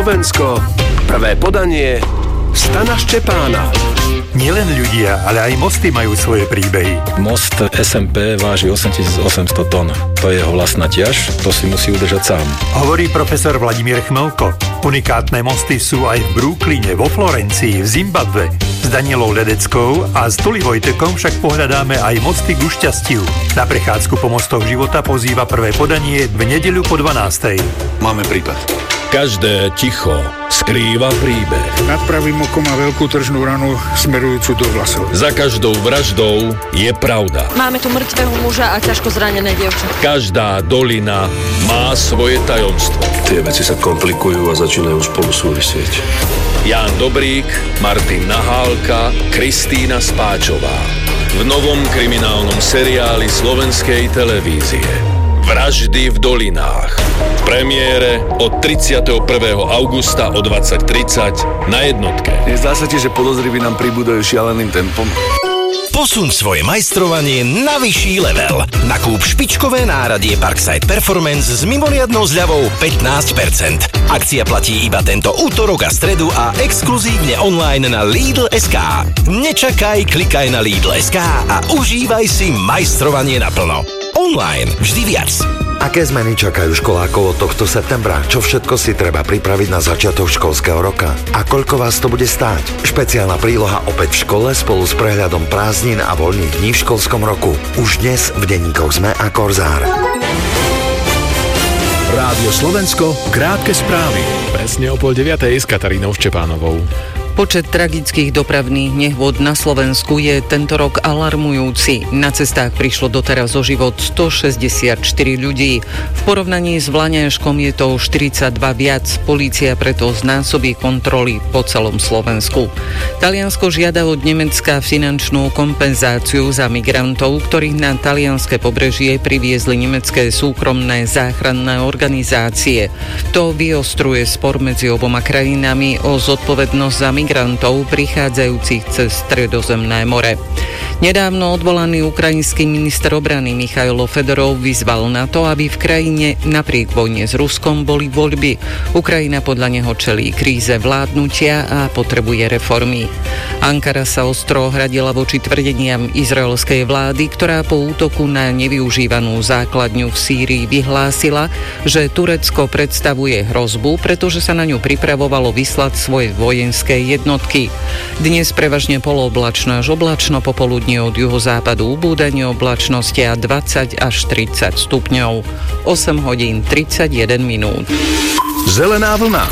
Slovensko. Prvé podanie Stana Ščepána. Nielen ľudia, ale aj mosty majú svoje príbehy. Most SMP váži 8800 tón. To je jeho vlastná ťaž, to si musí udržať sám. Hovorí profesor Vladimír Chmelko. Unikátne mosty sú aj v Brooklyne, vo Florencii, v Zimbabwe. S Danielou Ledeckou a s Tuli Vojtekom však pohľadáme aj mosty ku šťastiu. Na prechádzku po mostoch života pozýva prvé podanie v nedeľu po 12:00. Máme prípad. Každé ticho skrýva príbeh. Nad pravým okom má veľkú tržnú ranu smerujúcu do vlasov. Za každou vraždou je pravda. Máme tu mŕtvého muža a ťažko zranené dievča. Každá dolina má svoje tajomstvo. Tie veci sa komplikujú a začínajú spolu súvisieť. Ján Dobrík, Martin Nahálka, Kristína Spáčová. V novom kriminálnom seriáli slovenskej televízie Vraždy v dolinách. V premiére od 31. augusta o 20:30 na Jednotke. Nezdá sa ti, že podozriví nám pribúdajú šialeným tempom? Posuň svoje majstrovanie na vyšší level. Nakúp špičkové náradie Parkside Performance s mimoriadnou zľavou 15%. Akcia platí iba tento útorok a stredu a exkluzívne online na Lidl.sk. Nečakaj, klikaj na Lidl.sk a užívaj si majstrovanie naplno. Online vždy viac. Aké zmeny čakajú školákov od tohto septembra? Čo všetko si treba pripraviť na začiatok školského roka? A koľko vás to bude stáť? Špeciálna príloha opäť v škole spolu s prehľadom prázdnin a voľných dní v školskom roku. Už dnes v denníkoch SME a Korzár. Rádio Slovensko, krátke správy. Presne o 8:30 s Katarínou Ščepánovou. Počet tragických dopravných nehôd na Slovensku je tento rok alarmujúci. Na cestách prišlo doteraz o život 164 ľudí. V porovnaní s vlaňajškom je to 42 viac. Polícia preto znásobí kontroly po celom Slovensku. Taliansko žiada od Nemecka finančnú kompenzáciu za migrantov, ktorých na talianske pobrežie priviezli nemecké súkromné záchranné organizácie. To vyostruje spor medzi oboma krajinami o zodpovednosť za migrantov prichádzajúcich cez Stredozemné more. Nedávno odvolaný ukrajinský minister obrany Michailo Fedorov vyzval na to, aby v krajine napriek vojne s Ruskom boli voľby. Ukrajina podľa neho čelí kríze vládnutia a potrebuje reformy. Ankara sa ostro ohradila voči tvrdeniam izraelskej vlády, ktorá po útoku na nevyužívanú základňu v Sýrii vyhlásila, že Turecko predstavuje hrozbu, pretože sa na ňu pripravovalo vyslať svoje vojenské jednotky. Dnes prevažne polooblačno až oblačno, popoludne od juhozápadu ubúdanie oblačnosti a 20 až 30 stupňov. 8:31 minút. Zelená vlna.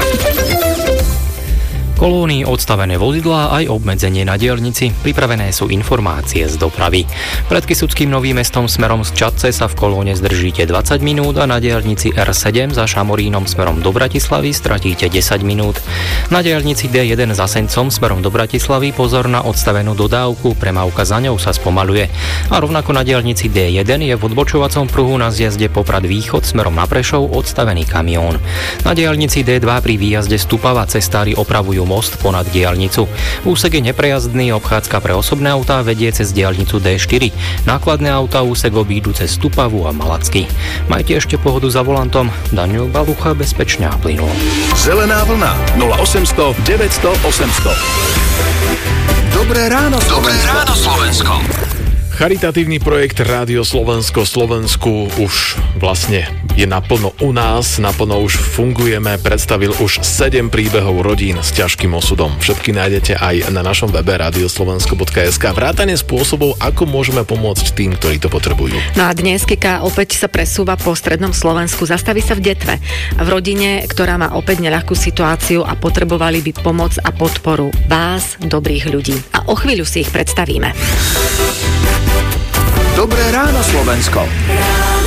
Kolóny, odstavené vozidlá aj obmedzenie na diaľnici. Pripravené sú informácie z dopravy. Pred Kysuckým Novým Mestom smerom z Čadce sa v kolóne zdržíte 20 minút a na diaľnici R7 za Šamorínom smerom do Bratislavy stratíte 10 minút. Na diaľnici D1 za Sencom smerom do Bratislavy pozor na odstavenú dodávku, premávka za ňou sa spomaľuje. A rovnako na diaľnici D1 je v odbočovacom pruhu na zjazde Poprad Východ smerom na Prešov odstavený kamión. Na diaľnici D2 pri výjazde z Tupava cestári opravujú most ponad diaľnicu. Úsek je neprejazdný, obchádzka pre osobné autá vedie cez diaľnicu D4. Nákladné autá úsek obídu cez Tupavu a Malacky. Majte ešte pohodu za volantom. Daniel Balucha, bezpečne a plynulo. Zelená vlna 0800 900 800. Dobré ráno Slovensko. Dobré ráno Slovensko. Charitatívny projekt Rádio Slovensko Slovensku už vlastne je naplno u nás, naplno už fungujeme, predstavil už 7 príbehov rodín s ťažkým osudom. Všetky nájdete aj na našom webe radioslovensko.sk. Vrátane spôsobov, ako môžeme pomôcť tým, ktorí to potrebujú. No a dnes Kika opäť sa presúva po strednom Slovensku, zastaví sa v Detve, v rodine, ktorá má opäť neľahkú situáciu a potrebovali by pomoc a podporu vás, dobrých ľudí. A o chvíľu si ich predstavíme. Dobré ráno Slovensko.